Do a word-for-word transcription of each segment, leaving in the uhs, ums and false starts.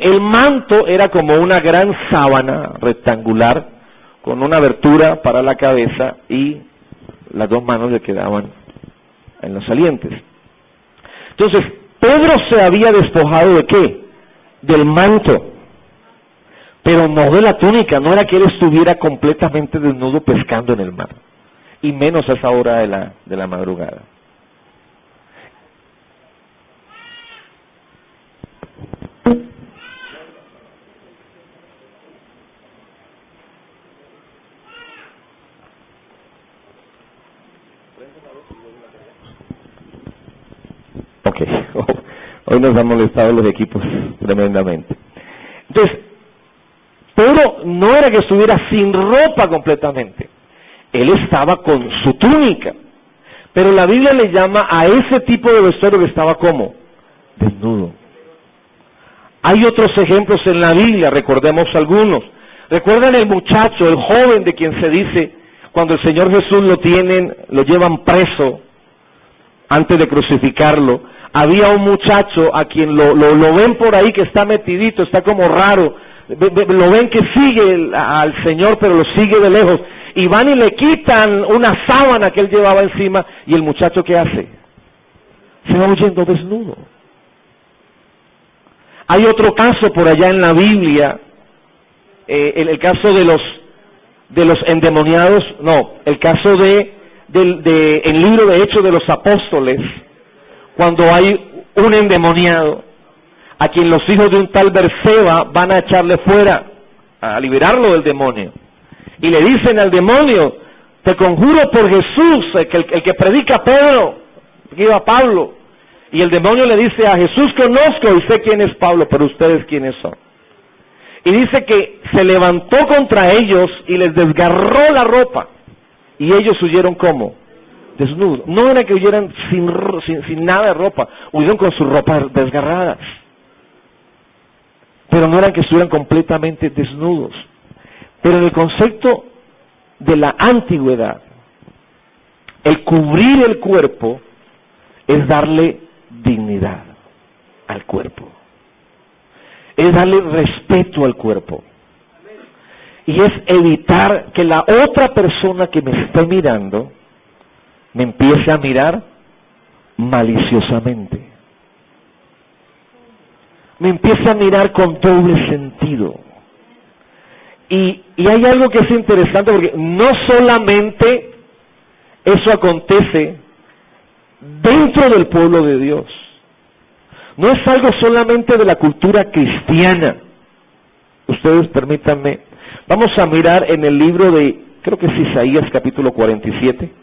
el manto era como una gran sábana rectangular con una abertura para la cabeza y las dos manos le quedaban en los salientes. Entonces, Pedro se había despojado ¿de qué? Del manto, pero no de la túnica. No era que él estuviera completamente desnudo pescando en el mar, y menos a esa hora de la, de la madrugada. Ok, hoy nos han molestado los equipos tremendamente. Entonces, Pedro no era que estuviera sin ropa completamente, él estaba con su túnica, pero la Biblia le llama a ese tipo de vestuario que estaba como desnudo. Hay otros ejemplos en la Biblia, recordemos algunos. ¿Recuerdan el muchacho, el joven de quien se dice, cuando el Señor Jesús lo tienen, lo llevan preso antes de crucificarlo? Había un muchacho a quien lo, lo, lo ven por ahí que está metidito, está como raro, lo ven que sigue al Señor, pero lo sigue de lejos, y van y le quitan una sábana que él llevaba encima, y el muchacho ¿qué hace? Se va huyendo desnudo. Hay otro caso por allá en la Biblia, eh, el, el caso de los de los endemoniados, no, el caso de, de, de el libro de Hechos de los Apóstoles, cuando hay un endemoniado a quien los hijos de un tal Berseba van a echarle fuera, a liberarlo del demonio, y le dicen al demonio: te conjuro por Jesús, el que, el que predica Pedro, que iba Pablo. Y el demonio le dice: a Jesús conozco y sé quién es Pablo, pero ustedes quiénes son. Y dice que se levantó contra ellos y les desgarró la ropa, y ellos huyeron ¿cómo? Desnudos. No era que huyeran sin, sin, sin nada de ropa, huyeron con sus ropas desgarradas, pero no eran que estuvieran completamente desnudos. Pero en el concepto de la antigüedad, el cubrir el cuerpo es darle dignidad al cuerpo, es darle respeto al cuerpo, y es evitar que la otra persona que me esté mirando me empiece a mirar maliciosamente, me empiece a mirar con doble sentido. Y, y hay algo que es interesante, porque no solamente eso acontece dentro del pueblo de Dios, no es algo solamente de la cultura cristiana. Ustedes permítanme, vamos a mirar en el libro de, creo que es Isaías capítulo cuarenta y siete.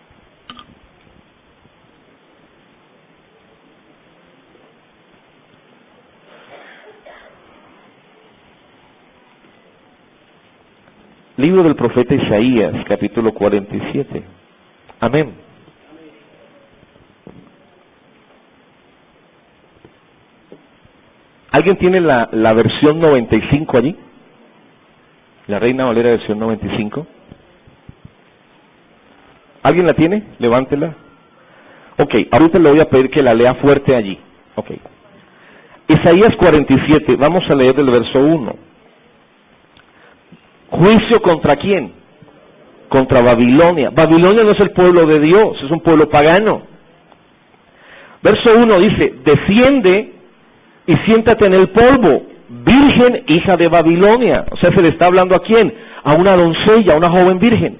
Libro del profeta Isaías, capítulo cuarenta y siete. Amén. ¿Alguien tiene la, la versión noventa y cinco allí? La Reina Valera versión noventa y cinco. ¿Alguien la tiene? Levántela. Ok, ahorita le voy a pedir que la lea fuerte allí. Ok. Isaías cuarenta y siete, vamos a leer del verso uno. ¿Juicio contra quién? Contra Babilonia. Babilonia no es el pueblo de Dios, es un pueblo pagano. Verso uno dice: desciende y siéntate en el polvo, virgen hija de Babilonia. O sea, se le está hablando ¿a quién? A una doncella, a una joven virgen.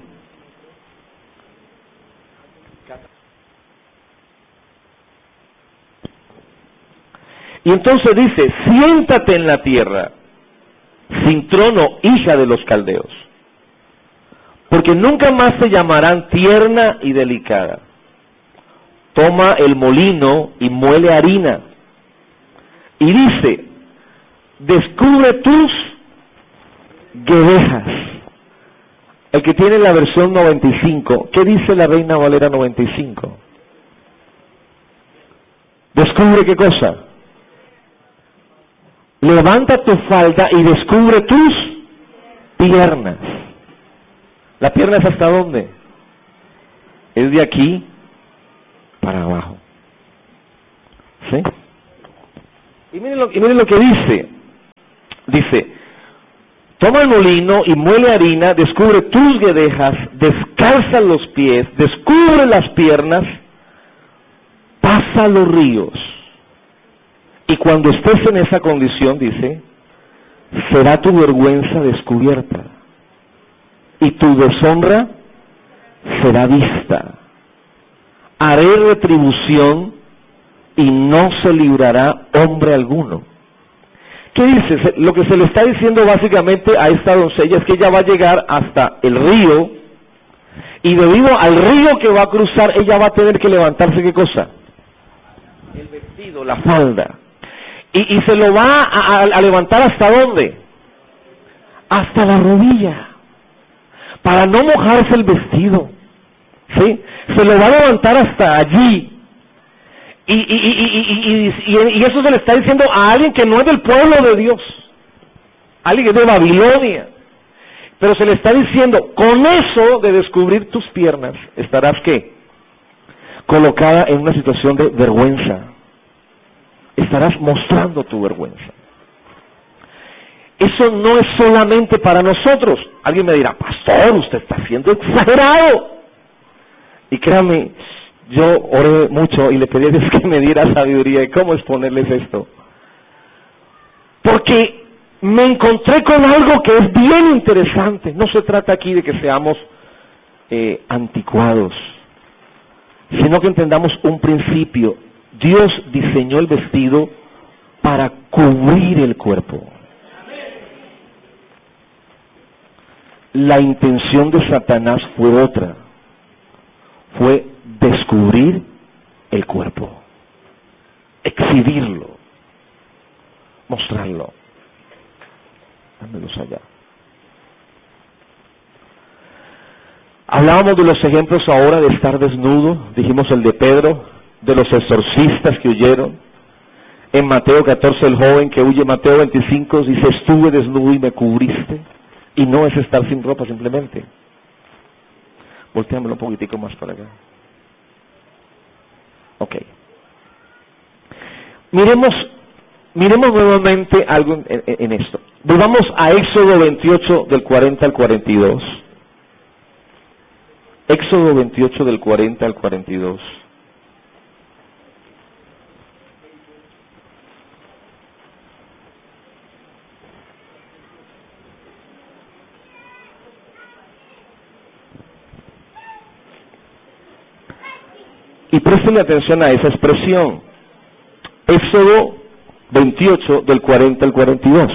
Y entonces dice: siéntate en la tierra, sin trono, hija de los caldeos, porque nunca más te llamarán tierna y delicada. Toma el molino y muele harina. Y dice: descubre tus guedejas. El que tiene la versión noventa y cinco, ¿qué dice la Reina Valera noventa y cinco? ¿Descubre qué cosa? Levanta tu falda y descubre tus piernas. ¿La pierna es hasta dónde? Es de aquí para abajo. ¿Sí? Y miren lo, y miren lo que dice. Dice, toma el molino y muele harina, descubre tus guedejas, descalza los pies, descubre las piernas, pasa los ríos. Y cuando estés en esa condición, dice, será tu vergüenza descubierta y tu deshonra será vista. Haré retribución y no se librará hombre alguno. ¿Qué dice? Lo que se le está diciendo básicamente a esta doncella es que ella va a llegar hasta el río y debido al río que va a cruzar, ella va a tener que levantarse, ¿qué cosa? El vestido, la falda. Y, y se lo va a, a, a levantar ¿hasta dónde? Hasta la rodilla. Para no mojarse el vestido. ¿Sí? Se lo va a levantar hasta allí. Y, y, y, y, y, y eso se le está diciendo a alguien que no es del pueblo de Dios, alguien que es de Babilonia, pero se le está diciendo, con eso de descubrir tus piernas, estarás ¿qué? Colocada en una situación de vergüenza, estarás mostrando tu vergüenza. Eso no es solamente para nosotros. Alguien me dirá, pastor, usted está siendo exagerado. Y créame, yo oré mucho y le pedí a Dios que me diera sabiduría de cómo exponerles esto. Porque me encontré con algo que es bien interesante. No se trata aquí de que seamos eh, anticuados, sino que entendamos un principio. Dios diseñó el vestido para cubrir el cuerpo. La intención de Satanás fue otra. Fue descubrir el cuerpo, exhibirlo, mostrarlo. Dámelos allá. Hablábamos de los ejemplos ahora de estar desnudo, dijimos el de Pedro, de los exorcistas que huyeron. En Mateo catorce el joven que huye, Mateo veinticinco dice, estuve desnudo y me cubriste. Y no es estar sin ropa simplemente. Volteámelo un poquitico más para acá. Ok. Miremos, miremos nuevamente algo en, en, en esto. Volvamos a Éxodo veintiocho del cuarenta al cuarenta y dos. Éxodo veintiocho del cuarenta al cuarenta y dos. Y presten atención a esa expresión. Éxodo veintiocho del cuarenta al cuarenta y dos.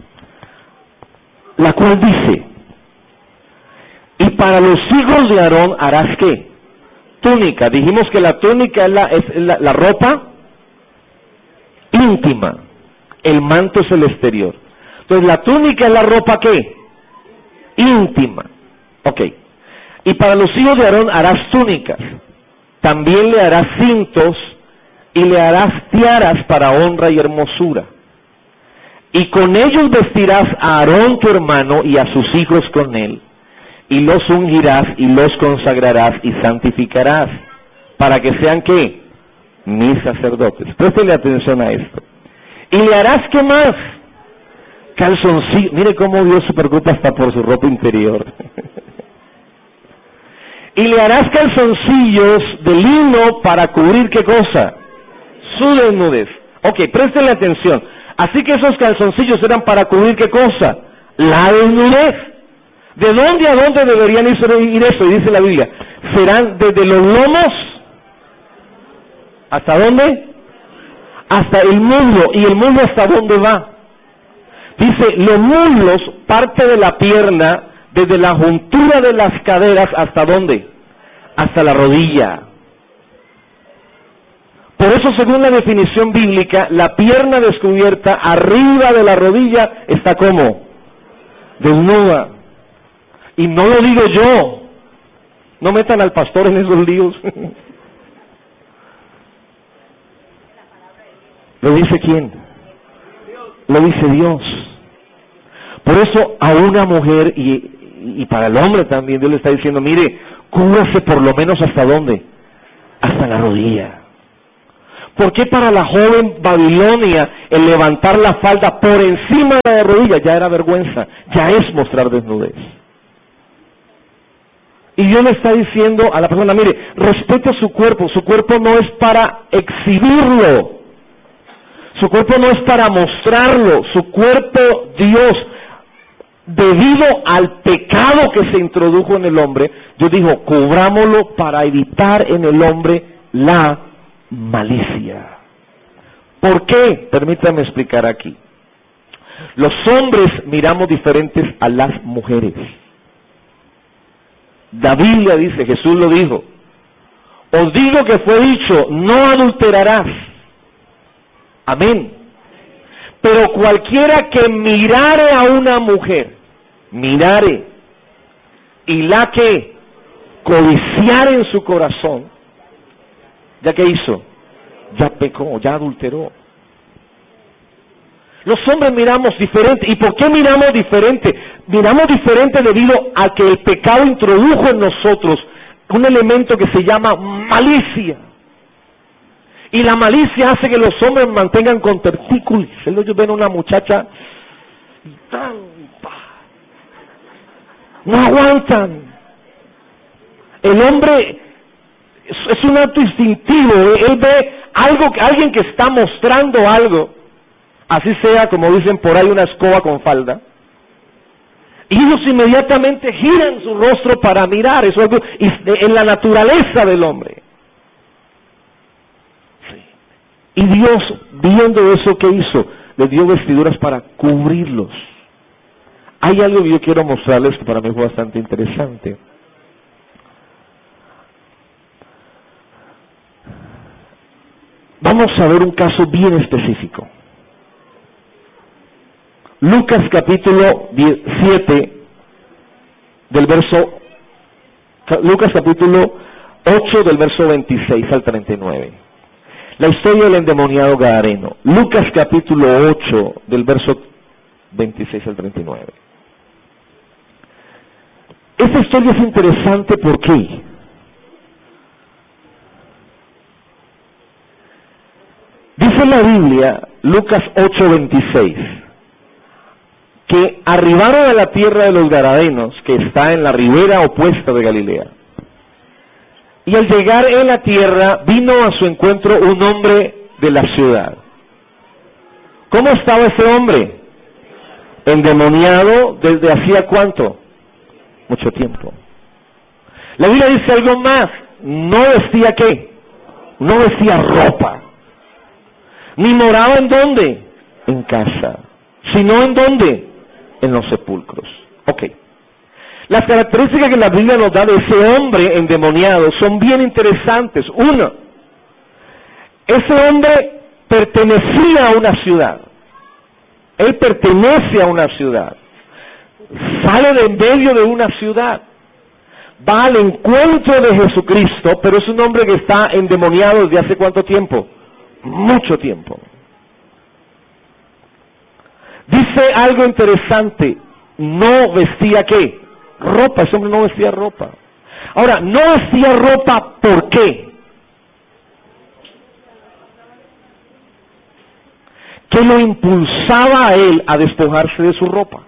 La cual dice, y para los hijos de Aarón harás ¿qué? Túnica. Dijimos que la túnica es la, es la, la ropa íntima. El manto es el exterior. Entonces la túnica es la ropa ¿qué? Íntima. Ok. Y para los hijos de Aarón harás túnicas. También le harás cintos y le harás tiaras para honra y hermosura. Y con ellos vestirás a Aarón tu hermano y a sus hijos con él, y los ungirás y los consagrarás y santificarás, para que sean ¿qué? Mis sacerdotes. Préstele atención a esto. Y le harás ¿qué más? Calzoncillo. Mire cómo Dios se preocupa hasta por su ropa interior. Y le harás calzoncillos de lino para cubrir ¿qué cosa? Su desnudez. Ok, préstenle atención. Así que esos calzoncillos eran para cubrir ¿qué cosa? La desnudez. ¿De dónde a dónde deberían ir eso? Y dice la Biblia, serán desde los lomos, ¿hasta dónde? Hasta el muslo. ¿Y el muslo hasta dónde va? Dice, los muslos, parte de la pierna, desde la juntura de las caderas, ¿hasta dónde? Hasta la rodilla. Por eso, según la definición bíblica, la pierna descubierta arriba de la rodilla está ¿cómo? Desnuda. Y no lo digo yo. No metan al pastor en esos líos. ¿Lo dice quién? Lo dice Dios. Por eso a una mujer y y para el hombre también Dios le está diciendo, mire, cúbrase por lo menos hasta dónde, hasta la rodilla. ¿Por qué para la joven Babilonia el levantar la falda por encima de la rodilla ya era vergüenza? Ya es mostrar desnudez. Y Dios le está diciendo a la persona, mire, respete su cuerpo. Su cuerpo no es para exhibirlo. Su cuerpo no es para mostrarlo. Su cuerpo, Dios, debido al pecado que se introdujo en el hombre, Dios dijo, cubrámoslo para evitar en el hombre la malicia. ¿Por qué? Permítame explicar aquí. Los hombres miramos diferentes a las mujeres. La Biblia dice, Jesús lo dijo, os digo que fue dicho, no adulterarás. Amén. Pero cualquiera que mirare a una mujer, mirare, y la que codiciare en su corazón, ¿ya qué hizo? Ya pecó, ya adulteró. Los hombres miramos diferente. ¿Y por qué miramos diferente? Miramos diferente debido a que el pecado introdujo en nosotros un elemento que se llama malicia. Y la malicia hace que los hombres mantengan con tertículos. Ellos ven a una muchacha y tan, no aguantan. El hombre es, es un acto instintivo. Él ve algo, alguien que está mostrando algo, así sea, como dicen por ahí, una escoba con falda, y ellos inmediatamente giran su rostro para mirar. Eso es algo en la naturaleza del hombre. Sí. Y Dios, viendo eso, ¿qué hizo? Les dio vestiduras para cubrirlos. Hay algo que yo quiero mostrarles que para mí fue bastante interesante. Vamos a ver un caso bien específico. Lucas capítulo siete, del verso, Lucas capítulo ocho, del verso veintiséis al treinta y nueve. La historia del endemoniado gadareno. Lucas capítulo ocho, del verso veintiséis al treinta y nueve. Esta historia es interesante, ¿por qué? Dice la Biblia, Lucas ocho veintiséis, que arribaron a la tierra de los Gadarenos, que está en la ribera opuesta de Galilea. Y al llegar en la tierra, vino a su encuentro un hombre de la ciudad. ¿Cómo estaba ese hombre? Endemoniado desde hacía ¿cuánto? Mucho tiempo. La Biblia dice algo más, no vestía ¿qué? No vestía ropa. Ni moraba en dónde, en casa, sino en dónde, en los sepulcros. Ok. Las características que la Biblia nos da de ese hombre endemoniado son bien interesantes. Uno, ese hombre pertenecía a una ciudad. Él pertenece a una ciudad. Sale de en medio de una ciudad. Va al encuentro de Jesucristo, pero es un hombre que está endemoniado desde hace ¿cuánto tiempo? Mucho tiempo. Dice algo interesante, no vestía ¿qué? Ropa, ese hombre no vestía ropa. Ahora, no vestía ropa, ¿por qué? ¿Qué lo impulsaba a él a despojarse de su ropa?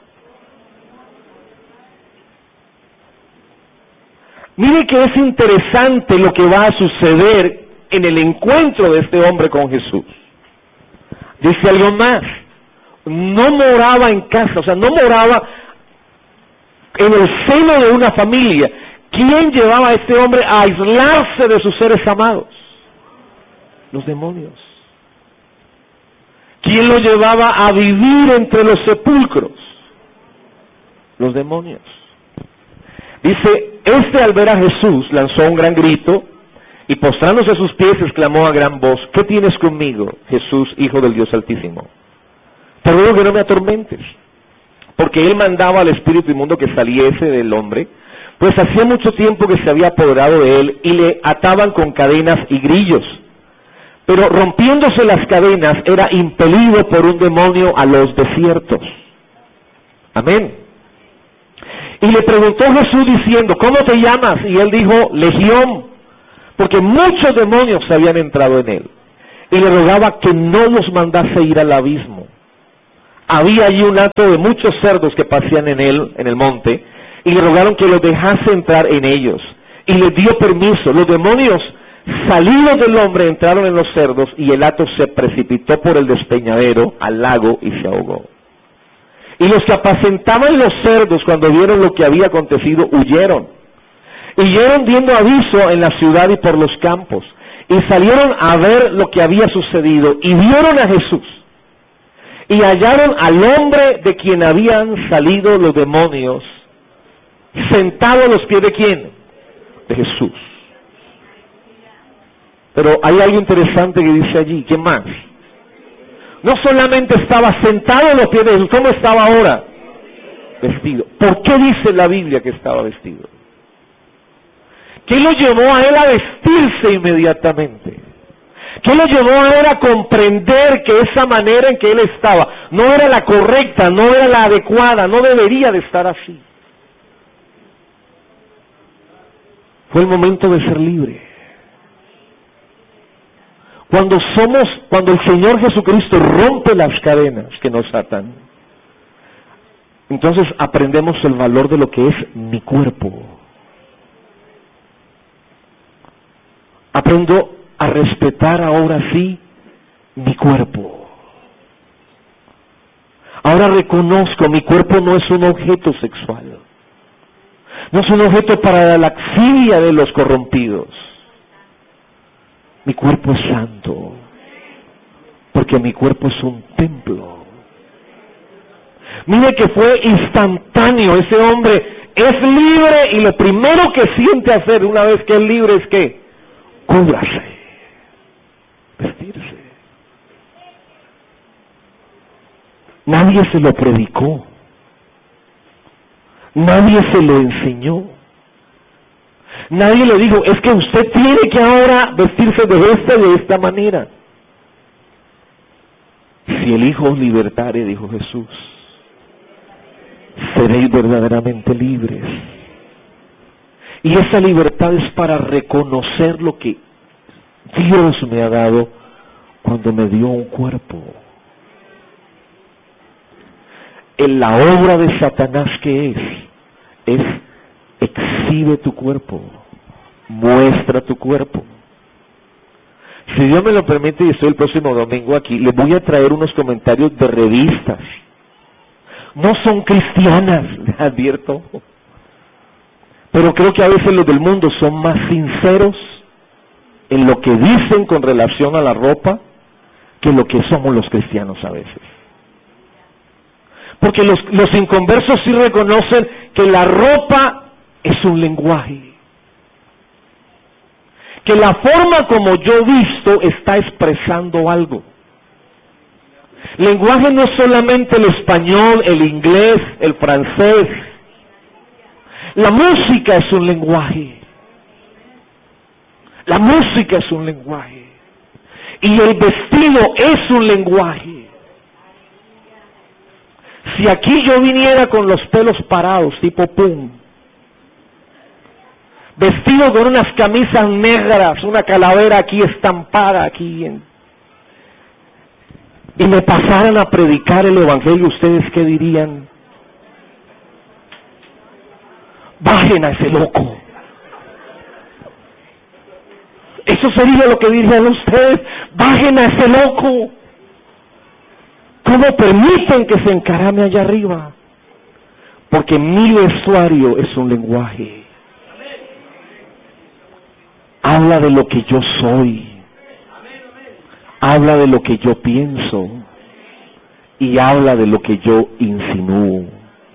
Mire que es interesante lo que va a suceder en el encuentro de este hombre con Jesús. Dice algo más, no moraba en casa, o sea, no moraba en el seno de una familia. ¿Quién llevaba a este hombre a aislarse de sus seres amados? Los demonios. ¿Quién lo llevaba a vivir entre los sepulcros? Los demonios. Dice, este al ver a Jesús lanzó un gran grito y postrándose a sus pies exclamó a gran voz, ¿qué tienes conmigo, Jesús, Hijo del Dios Altísimo? Te ruego que no me atormentes. Porque él mandaba al espíritu inmundo que saliese del hombre, pues hacía mucho tiempo que se había apoderado de él y le ataban con cadenas y grillos. Pero rompiéndose las cadenas era impelido por un demonio a los desiertos. Amén. Y le preguntó Jesús diciendo, ¿cómo te llamas? Y él dijo, Legión, porque muchos demonios habían entrado en él. y le rogaba que no los mandase ir al abismo. Había allí un hato de muchos cerdos que pasían en él, en el monte, y le rogaron que los dejase entrar en ellos. Y les dio permiso. Los demonios salidos del hombre entraron en los cerdos, y el hato se precipitó por el despeñadero al lago y se ahogó. Y los que apacentaban los cerdos, cuando vieron lo que había acontecido, huyeron. Y huyeron dando aviso en la ciudad y por los campos. Y salieron a ver lo que había sucedido, y vieron a Jesús. Y hallaron al hombre de quien habían salido los demonios, sentado a los pies de ¿quién? De Jesús. Pero hay algo interesante que dice allí. ¿Qué más? No solamente estaba sentado a los pies de Jesús, ¿cómo estaba ahora? Vestido. ¿Por qué dice la Biblia que estaba vestido? ¿Qué lo llevó a él a vestirse inmediatamente? ¿Qué lo llevó a él a comprender que esa manera en que él estaba no era la correcta, no era la adecuada, no debería de estar así? Fue el momento de ser libre. Cuando somos, cuando el Señor Jesucristo rompe las cadenas que nos atan, entonces aprendemos el valor de lo que es mi cuerpo. Aprendo a respetar ahora sí mi cuerpo. Ahora reconozco, mi cuerpo no es un objeto sexual. No es un objeto para la laxidia de los corrompidos. Mi cuerpo es santo, porque mi cuerpo es un templo. Mire que fue instantáneo, ese hombre es libre y lo primero que siente hacer una vez que es libre es que cúbrase, vestirse. Nadie se lo predicó, nadie se lo enseñó. Nadie le dijo, es que usted tiene que ahora vestirse de esta y de esta manera. Si el Hijo os libertare, dijo Jesús, seréis verdaderamente libres. Y esa libertad es para reconocer lo que Dios me ha dado cuando me dio un cuerpo. En la obra de Satanás, ¿qué es? Es exhibe tu cuerpo, muestra tu cuerpo. Si Dios me lo permite y estoy el próximo domingo aquí, les voy a traer unos comentarios de revistas. No son cristianas, les advierto. Pero creo que a veces los del mundo son más sinceros en lo que dicen con relación a la ropa que lo que somos los cristianos a veces. Porque los, los inconversos sí reconocen que la ropa es un lenguaje. Que la forma como yo visto está expresando algo. Lenguaje no es solamente el español, el inglés, el francés. La música es un lenguaje. La música es un lenguaje. Y el vestido es un lenguaje. Si aquí yo viniera con los pelos parados, tipo pum, vestido con unas camisas negras, una calavera aquí estampada aquí, en, y me pasaran a predicar el Evangelio, ¿ustedes qué dirían? Bajen a ese loco. Eso sería lo que dirían ustedes, bajen a ese loco. ¿Cómo permiten que se encarame allá arriba? Porque mi vestuario es un lenguaje. Habla de lo que yo soy, habla de lo que yo pienso y habla de lo que yo insinúo.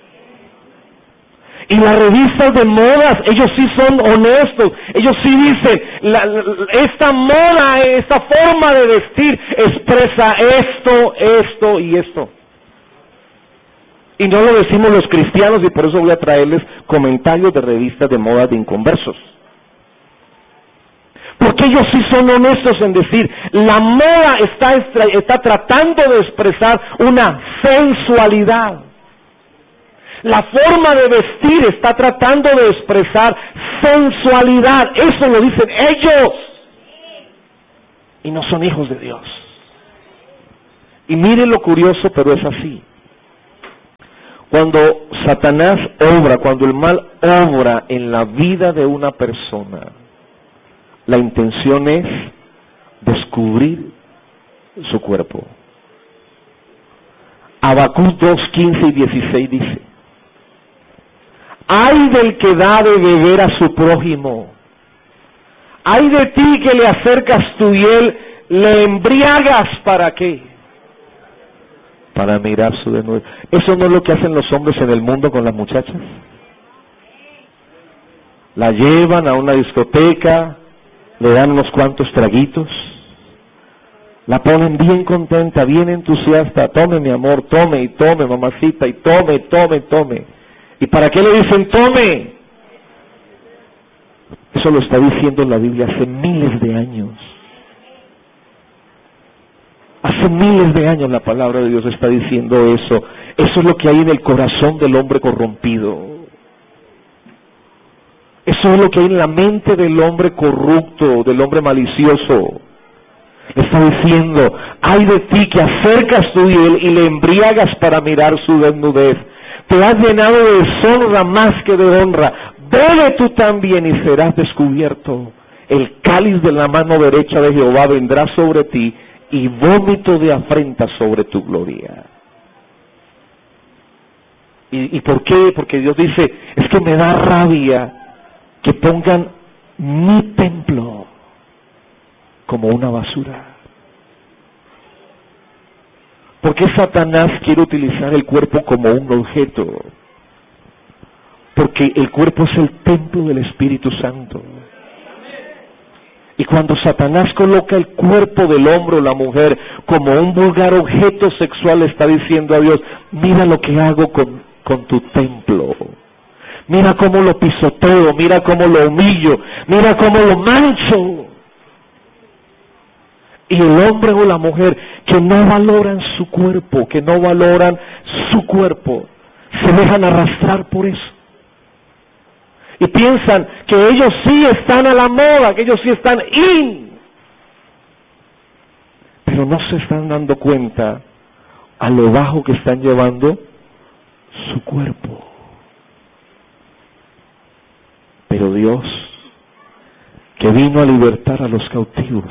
Y las revistas de modas, ellos sí son honestos, ellos sí dicen, la, la, esta moda, esta forma de vestir expresa esto, esto y esto. Y no lo decimos los cristianos, y por eso voy a traerles comentarios de revistas de moda de inconversos. Porque ellos sí son honestos en decir, la moda está, está tratando de expresar una sensualidad. La forma de vestir está tratando de expresar sensualidad. Eso lo dicen ellos. y no son hijos de Dios. Y miren lo curioso, pero es así. Cuando Satanás obra, cuando el mal obra en la vida de una persona, la intención es descubrir su cuerpo. Habacuc dos, quince y dieciséis dice: ay del que da de beber a su prójimo, ay de ti que le acercas tu hiel, le embriagas, ¿para qué? Para mirar su desnudez. ¿Eso no es lo que hacen los hombres en el mundo con las muchachas? La llevan a una discoteca, le dan unos cuantos traguitos, la ponen bien contenta, bien entusiasta: tome mi amor, tome y tome mamacita, y tome, tome, tome. ¿Y para qué le dicen tome? Eso lo está diciendo la Biblia hace miles de años. Hace miles de años la palabra de Dios está diciendo eso. Eso es lo que hay en el corazón del hombre corrompido. Eso es lo que hay en la mente del hombre corrupto, del hombre malicioso. Le está diciendo: ay de ti que acercas tu hiel y le embriagas para mirar su desnudez. Te has llenado de deshonra más que de honra. Bebe tú también y serás descubierto. El cáliz de la mano derecha de Jehová vendrá sobre ti, y vómito de afrenta sobre tu gloria. ¿Y, ¿Y por qué? Porque Dios dice: es que me da rabia que pongan mi templo como una basura. ¿Por qué Satanás quiere utilizar el cuerpo como un objeto? Porque el cuerpo es el templo del Espíritu Santo. Y cuando Satanás coloca el cuerpo del hombre o la mujer como un vulgar objeto sexual, está diciendo a Dios: mira lo que hago con, con tu templo. Mira cómo lo pisoteo, mira cómo lo humillo, mira cómo lo mancho. Y el hombre o la mujer que no valoran su cuerpo, que no valoran su cuerpo, se dejan arrastrar por eso. Y piensan que ellos sí están a la moda, que ellos sí están in. Pero no se están dando cuenta a lo bajo que están llevando su cuerpo. Pero Dios, que vino a libertar a los cautivos,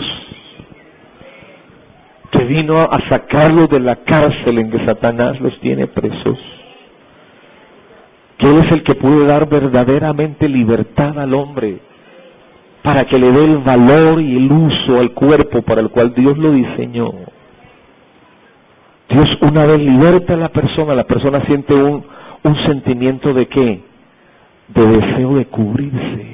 que vino a sacarlos de la cárcel en que Satanás los tiene presos, que Él es el que puede dar verdaderamente libertad al hombre, para que le dé el valor y el uso al cuerpo para el cual Dios lo diseñó. Dios, una vez liberta a la persona, la persona siente un, un sentimiento de ¿qué? De deseo de cubrirse.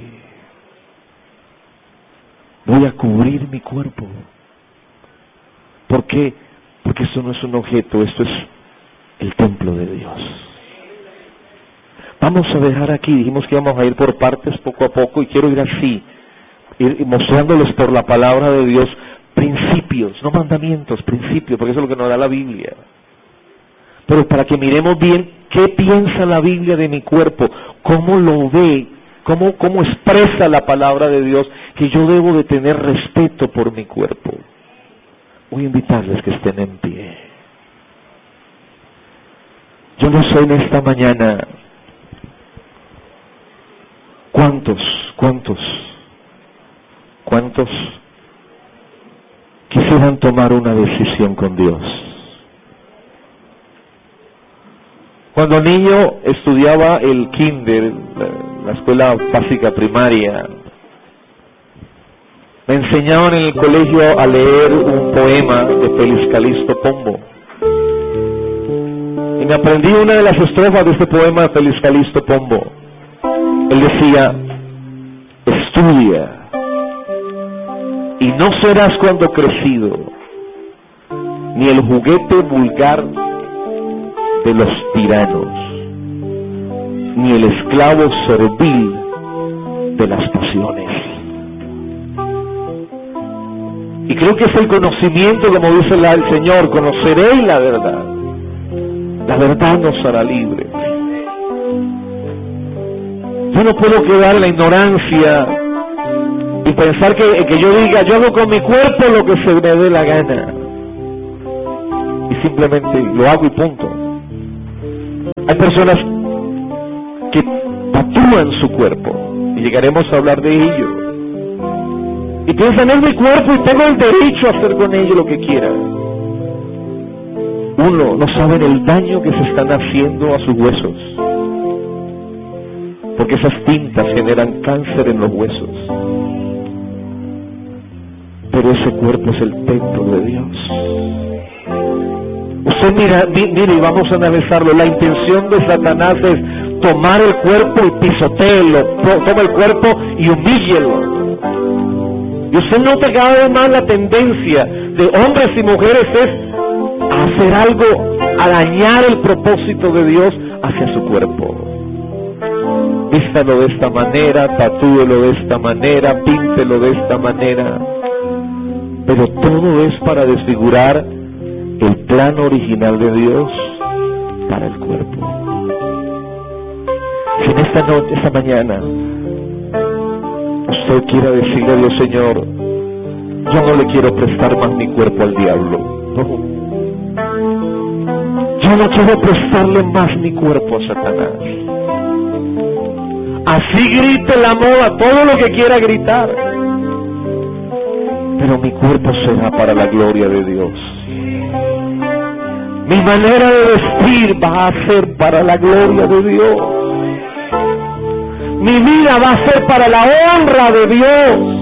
Voy a cubrir mi cuerpo. ¿Por qué? Porque esto no es un objeto, esto es el templo de Dios. Vamos a dejar aquí, dijimos que íbamos a ir por partes poco a poco, y quiero ir así, ir mostrándoles por la palabra de Dios principios, no mandamientos, principios, porque eso es lo que nos da la Biblia. Pero para que miremos bien qué piensa la Biblia de mi cuerpo, cómo lo ve, cómo, cómo expresa la palabra de Dios, que yo debo de tener respeto por mi cuerpo. Voy a invitarles que estén en pie. Yo no sé en esta mañana cuántos, cuántos, cuántos quisieran tomar una decisión con Dios. Cuando niño estudiaba el kinder, la, la escuela básica primaria, me enseñaban en el colegio a leer un poema de Félix Calixto Pombo. Y me aprendí una de las estrofas de este poema de Félix Calixto Pombo. Él decía: estudia, y no serás cuando crecido ni el juguete vulgar de los tiranos, ni el esclavo servil de las pasiones. Y creo que es el conocimiento, como dice el Señor: conoceréis la verdad, la verdad nos hará libres. Yo no puedo quedar en la ignorancia y y pensar que, que yo diga, yo hago con mi cuerpo lo que se me dé la gana. Y simplemente lo hago y punto. Hay personas que tatúan su cuerpo, y llegaremos a hablar de ello. Y piensan, es mi cuerpo y tengo el derecho a hacer con ello lo que quiera. Uno, no saben el daño que se están haciendo a sus huesos, porque esas tintas generan cáncer en los huesos. Pero ese cuerpo es el templo de Dios. Usted mira, mire, y vamos a analizarlo. La intención de Satanás es tomar el cuerpo y pisotearlo, toma el cuerpo y humíllelo. Y usted nota cada vez más la tendencia de hombres y mujeres es a hacer algo, a dañar el propósito de Dios hacia su cuerpo. Vístalo de esta manera, tatúelo de esta manera, píntelo de esta manera. Pero todo es para desfigurar el plan original de Dios para el cuerpo. Si en esta noche, esta mañana, usted quiera decirle a Dios, Señor, yo no le quiero prestar más mi cuerpo al diablo. No. Yo no quiero prestarle más mi cuerpo a Satanás. Así grite la moda, todo lo que quiera gritar. Pero mi cuerpo será para la gloria de Dios. Mi manera de vestir va a ser para la gloria de Dios. Mi vida va a ser para la honra de Dios.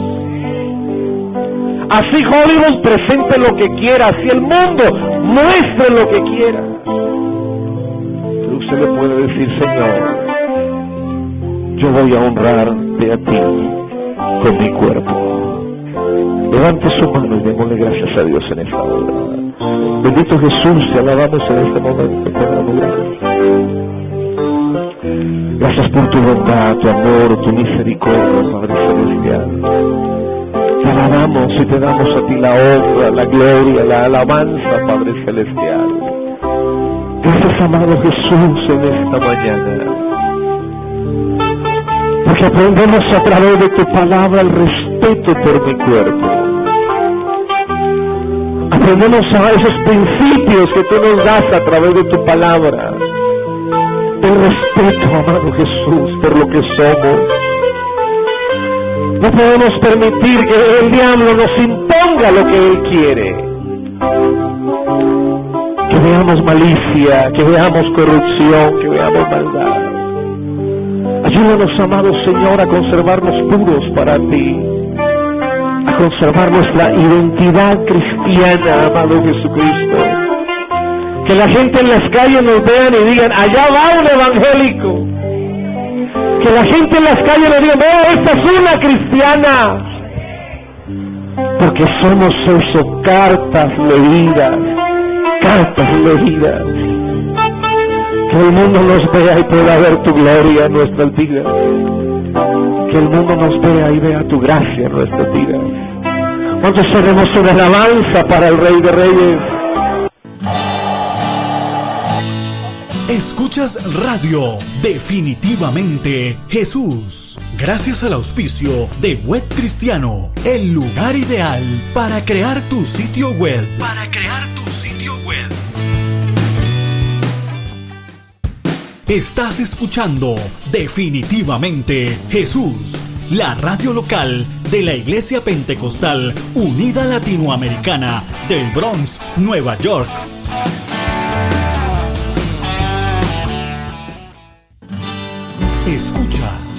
Así Hollywood presente lo que quiera, así el mundo muestre lo que quiera. Pero usted le puede decir, Señor, yo voy a honrarte a ti con mi cuerpo. Levante su mano y démosle gracias a Dios en esta hora. Bendito Jesús, te alabamos en este momento, te damos gracias. Gracias por tu bondad, tu amor, tu misericordia, Padre Celestial. Te alabamos y te damos a ti la honra, la gloria, la alabanza, Padre Celestial. Gracias, amado Jesús, en esta mañana. Porque aprendemos a través de tu palabra el respeto por mi cuerpo. Aprendemos a esos principios que tú nos das a través de tu palabra. El respeto, amado Jesús, por lo que somos. No podemos permitir que el diablo nos imponga lo que él quiere. Que veamos malicia, que veamos corrupción, que veamos maldad. Ayúdanos, amado Señor, a conservarnos puros para ti, a conservar nuestra identidad cristiana, amado Jesucristo. Que la gente en las calles nos vean y digan, allá va un evangélico. Que la gente en las calles nos diga, no, esta es una cristiana. Porque somos eso, cartas leídas, cartas leídas. Que el mundo nos vea y pueda ver tu gloria en nuestras vidas. Que el mundo nos vea y vea tu gracia en nuestras vidas. ¿Cuántos tenemos una alabanza para el Rey de Reyes? Escuchas Radio Definitivamente Jesús. Gracias al auspicio de Web Cristiano, el lugar ideal para crear tu sitio web. Para crear tu sitio web. Estás escuchando Definitivamente Jesús, la radio local de la Iglesia Pentecostal Unida Latinoamericana del Bronx, Nueva York. Escucha